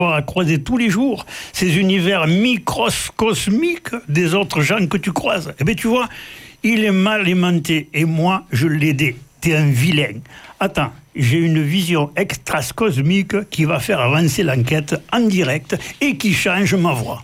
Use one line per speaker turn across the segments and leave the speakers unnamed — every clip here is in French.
à croiser tous les jours ces univers microcosmiques des autres gens que tu croises. Eh bien, tu vois, il est mal aimanté et moi, je l'ai aidé. T'es un vilain. Attends, j'ai une vision extracosmique qui va faire avancer l'enquête en direct et qui change ma voix.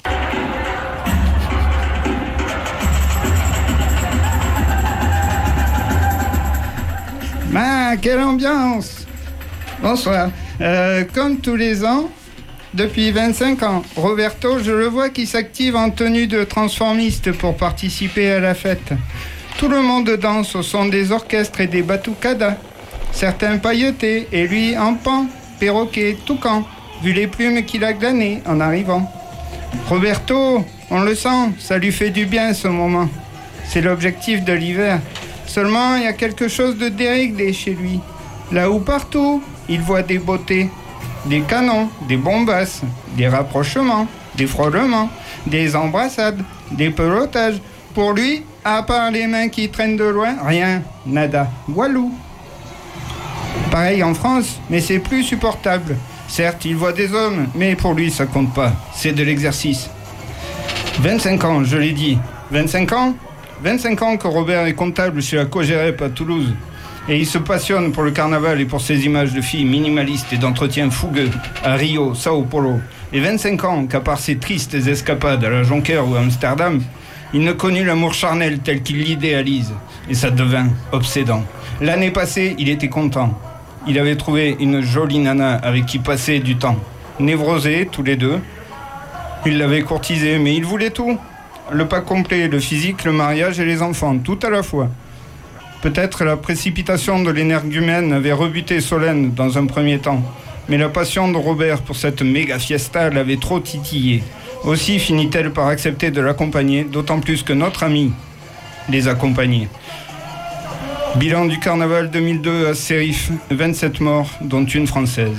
Quelle ambiance! Bonsoir. Comme tous les ans, depuis 25 ans, Roberto, je le vois qui s'active en tenue de transformiste pour participer à la fête. Tout le monde danse au son des orchestres et des batucadas. Certains pailletés et lui en pan, perroquet, toucan, vu les plumes qu'il a glanées en arrivant. Roberto, on le sent, ça lui fait du bien ce moment. C'est l'objectif de l'hiver. Seulement, il y a quelque chose de déréglé chez lui. Là où partout, il voit des beautés. Des canons, des bombasses, des rapprochements, des frôlements, des embrassades, des pelotages. Pour lui, à part les mains qui traînent de loin, rien, nada, walou. Pareil en France, mais c'est plus supportable. Certes, il voit des hommes, mais pour lui, ça compte pas. C'est de l'exercice. 25 ans, je l'ai dit. 25 ans 25 ans que Robert est comptable chez la Cogerep à Toulouse. Et il se passionne pour le carnaval et pour ses images de filles minimalistes et d'entretien fougueux à Rio, Sao Paulo. Et 25 ans qu'à part ses tristes escapades à la Jonquère ou à Amsterdam, il ne connut l'amour charnel tel qu'il l'idéalise. Et ça devint obsédant. L'année passée, il était content. Il avait trouvé une jolie nana avec qui passer du temps. Névrosés, tous les deux. Il l'avait courtisée, mais il voulait tout. Le pack complet, le physique, le mariage et les enfants, tout à la fois. Peut-être la précipitation de l'énergumène avait rebuté Solène dans un premier temps, mais la passion de Robert pour cette méga fiesta l'avait trop titillée. Aussi finit-elle par accepter de l'accompagner, d'autant plus que notre ami les accompagnait. Bilan du carnaval 2002 à Sérif, 27 morts, dont une française.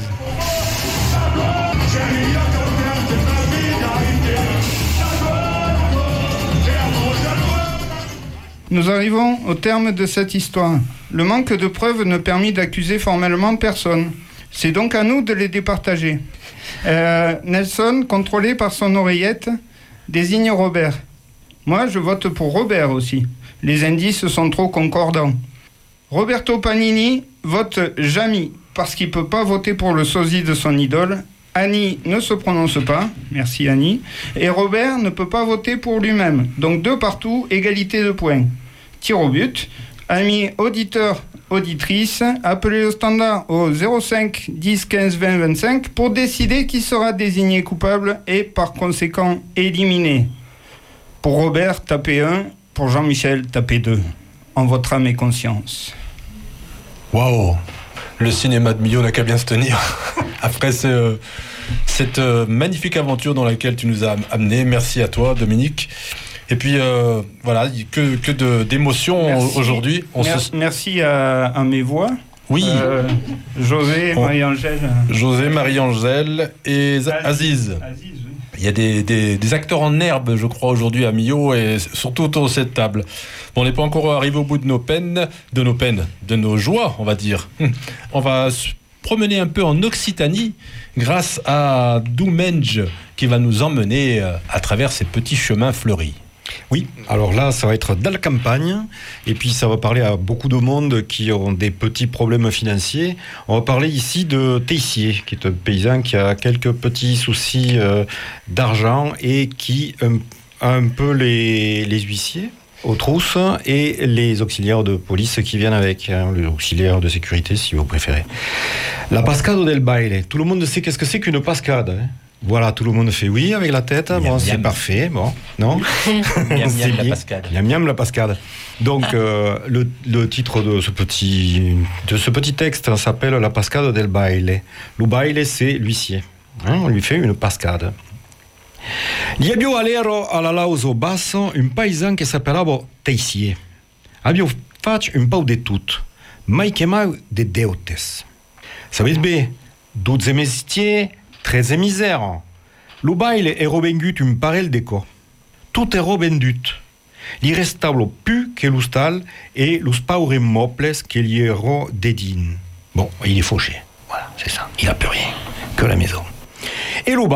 Nous arrivons au terme de cette histoire. Le manque de preuves ne permit d'accuser formellement personne. C'est donc à nous de les départager. Nelson, contrôlé par son oreillette, désigne Robert. Moi, je vote pour Robert aussi. Les indices sont trop concordants. Roberto Panini vote Jamy, parce qu'il ne peut pas voter pour le sosie de son idole. Annie ne se prononce pas, merci Annie, et Robert ne peut pas voter pour lui-même. Donc 2 partout, égalité de points. Tir au but. Amis auditeurs, auditrices, appelez le standard au 05 10 15 20 25 pour décider qui sera désigné coupable et par conséquent éliminé. Pour Robert, tapez 1, pour Jean-Michel, tapez 2. En votre âme et conscience.
Waouh! Le cinéma de Millau n'a qu'à bien se tenir. Après cette magnifique aventure dans laquelle tu nous as amenés. Merci à toi, Dominique. Et puis, voilà, que d'émotions aujourd'hui.
Merci à mes voix.
Oui.
José, Marie-Angèle.
José, Marie-Angèle et Aziz. Il y a des acteurs en herbe, je crois, aujourd'hui à Millau et surtout autour de cette table. Bon, on n'est pas encore arrivé au bout de nos joies, on va dire. On va se promener un peu en Occitanie grâce à Doumenge qui va nous emmener à travers ces petits chemins fleuris.
Oui, alors là, ça va être dans la campagne, et puis ça va parler à beaucoup de monde qui ont des petits problèmes financiers. On va parler ici de Teissier, qui est un paysan qui a quelques petits soucis d'argent et qui a un peu les huissiers aux trousses et les auxiliaires de police qui viennent avec, les auxiliaires de sécurité si vous préférez. La Pascado del Baile, tout le monde sait qu'est-ce que c'est qu'une pascade, hein. Voilà, tout le monde fait oui avec la tête. Miam, bon, c'est miam. Parfait. Bon, non.
Miam, miam, la pascade.
Miam, miam, la pascade. Donc, le titre de ce petit texte s'appelle La Pascade del Baile. Le baile, c'est l'huissier. Hein, on lui fait une pascade. Gli abbiamo all'ero alla lauso basso un paisan che s'appellava Teissier. Abbiamo fatto un po' di tutto, mai che mai de deutes. Savez bé, 12 mestiers, 13 misère. Lo baile ero vengut un parel de co. Tout ero vendut. Li restavo più che lo stal e los paure moples che gli ero dedin. Bon, il est fauché. Voilà, c'est ça. Il a plus rien que la maison. Et Louba